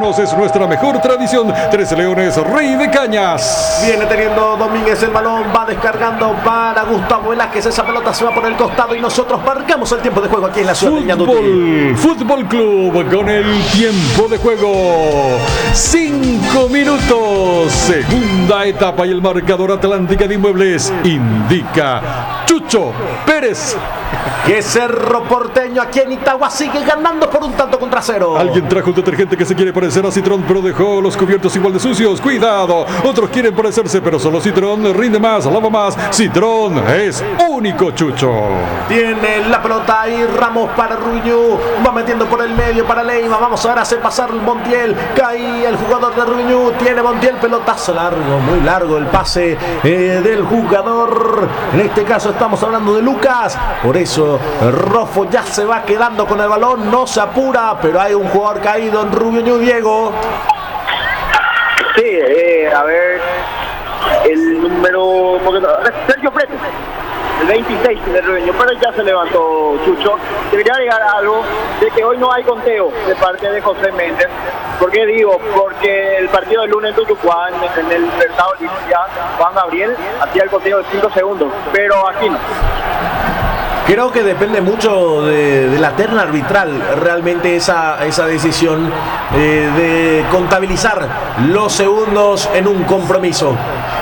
Es nuestra mejor tradición. 13 Leones, Rey de Cañas. Viene teniendo Domínguez el balón, va descargando para Gustavo Velázquez. Esa pelota se va por el costado y nosotros marcamos el tiempo de juego aquí en la ciudad de Ñandutí. Fútbol Club con el tiempo de juego. 5 minutos. Segunda etapa y el marcador Atlántica de Inmuebles indica Chucho Pérez Que Cerro Porteño aquí en Itagua sigue ganando por un tanto contra cero. Alguien trajo un detergente que se quiere parecer a Citrón, pero dejó los cubiertos igual de sucios. Cuidado, otros quieren parecerse, pero solo Citrón rinde más, lava más. Citrón es único, Chucho. Tiene la pelota ahí Ramos para Rubiñú. Va metiendo por el medio para Leiva. Vamos a ver, hace pasar Montiel. Cae el jugador de Rubiñú. Tiene Montiel, pelotazo largo, muy largo el pase del jugador. En este caso estamos hablando de Lucas. Por eso Rofo ya se va quedando con el balón. No se apura, pero hay un jugador caído en Rubiñú, Diego. Sí, a ver, el número, Sergio Fretes, el 26 de Rubiñú, pero ya se levantó Chucho. Debería agregar algo de que hoy no hay conteo de parte de José Méndez. ¿Por qué digo? Porque el partido del lunes en Tucumán, en el Libertad Olimpia, Juan Gabriel hacía el conteo de 5 segundos, pero aquí no. Creo que depende mucho de la terna arbitral, realmente esa decisión de contabilizar los segundos en un compromiso.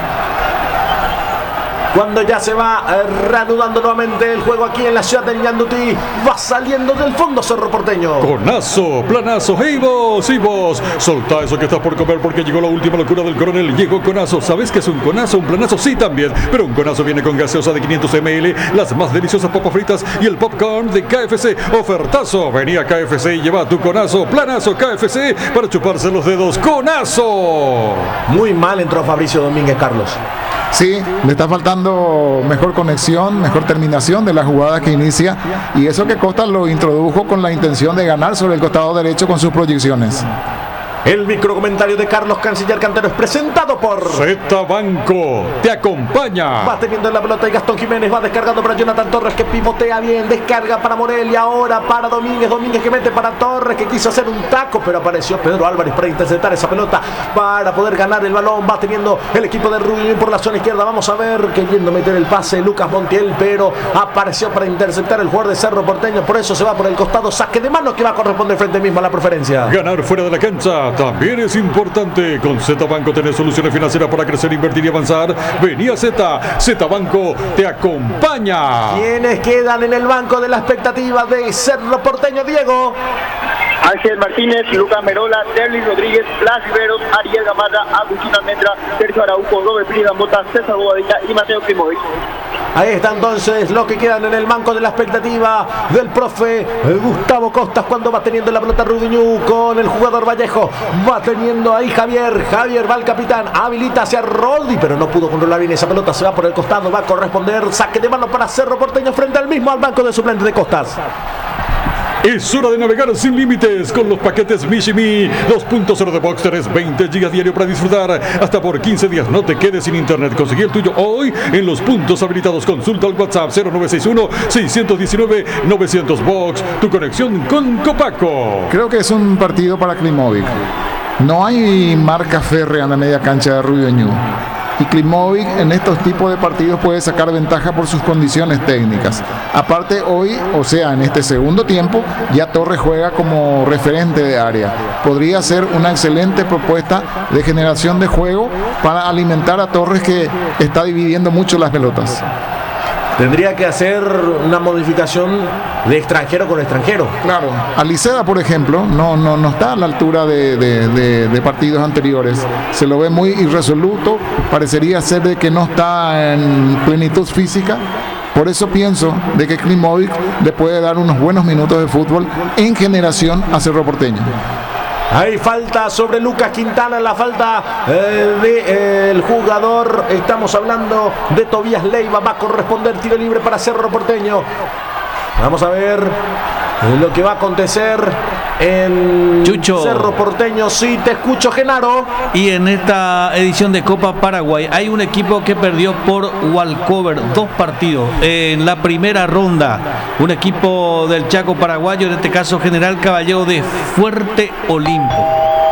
Cuando ya se va reanudando nuevamente el juego aquí en la ciudad de Ñandutí, va saliendo del fondo Cerro Porteño. Conazo, planazo, hey vos, y vos. Soltá eso que estás por comer porque llegó la última locura del coronel. Llegó Conazo. ¿Sabes qué es un conazo? Un planazo sí también. Pero un Conazo viene con gaseosa de 500 ml, las más deliciosas papas fritas y el popcorn de KFC. Ofertazo. Vení a KFC y lleva tu Conazo, planazo KFC para chuparse los dedos. ¡Conazo! Muy mal entró Fabricio Domínguez, Carlos. Sí, le está faltando mejor conexión, mejor terminación de la jugada que inicia, y eso que Costa lo introdujo con la intención de ganar sobre el costado derecho con sus proyecciones. El microcomentario de Carlos Canciller Cantero es presentado por Z Banco. Te acompaña. Va teniendo la pelota y Gastón Jiménez va descargando para Jonathan Torres, que pivotea bien, descarga para Morel y ahora para Domínguez. Domínguez que mete para Torres, que quiso hacer un taco, pero apareció Pedro Álvarez para interceptar esa pelota para poder ganar el balón. Va teniendo el equipo de Rubio por la zona izquierda. Vamos a ver, queriendo meter el pase Lucas Montiel, pero apareció para interceptar el jugador de Cerro Porteño. Por eso se va por el costado, saque de mano que va a corresponder frente mismo a la preferencia. Ganar fuera de la cancha también es importante. Con Z Banco tenés soluciones financieras para crecer, invertir y avanzar. Vení a Z Banco te acompaña. ¿Quiénes quedan en el banco de la expectativa de Cerro Porteño, Diego? Ángel Martínez, Lucas Merola, Derlis Rodríguez, Blas Riveros, Ariel Gamata, Agustín Almendra, Sergio Araujo, Robert Frida Mota, César Bobadilla y Mateo Klimovic. Ahí está entonces los que quedan en el banco de la expectativa del profe Gustavo Costas, cuando va teniendo la pelota Rubiñú con el jugador Vallejo. Va teniendo ahí Javier va el capitán, habilita hacia Roldi, pero no pudo controlar bien esa pelota, se va por el costado, va a corresponder saque de mano para Cerro Porteño frente al mismo al banco de suplentes de Costas. Es hora de navegar sin límites con los paquetes Mishimi 2.0 de Box. Tenés 20 GB diario para disfrutar hasta por 15 días. No te quedes sin internet. Conseguí el tuyo hoy en los puntos habilitados. Consulta al WhatsApp 0961-619-900 Box. Tu conexión con Copaco. Creo que es un partido para Klimovic. No hay marca férrea en la media cancha de Rubiñú. Y Klimovic en estos tipos de partidos puede sacar ventaja por sus condiciones técnicas. Aparte hoy, o sea, en este segundo tiempo, ya Torres juega como referente de área. Podría ser una excelente propuesta de generación de juego para alimentar a Torres, que está dividiendo mucho las pelotas. Tendría que hacer una modificación de extranjero con extranjero. Claro, Aliceda, por ejemplo, no está a la altura de partidos anteriores. Se lo ve muy irresoluto, parecería ser de que no está en plenitud física. Por eso pienso de que Klimovic le puede dar unos buenos minutos de fútbol en generación a Cerro Porteño. Hay falta sobre Lucas Quintana, la falta del jugador, estamos hablando de Tobías Leiva, va a corresponder tiro libre para Cerro Porteño. Vamos a ver lo que va a acontecer en Chucho. Cerro Porteño. Sí, te escucho, Genaro. Y en esta edición de Copa Paraguay hay un equipo que perdió por walkover 2 partidos en la primera ronda. Un equipo del Chaco paraguayo, en este caso General Caballero de Fuerte Olimpo.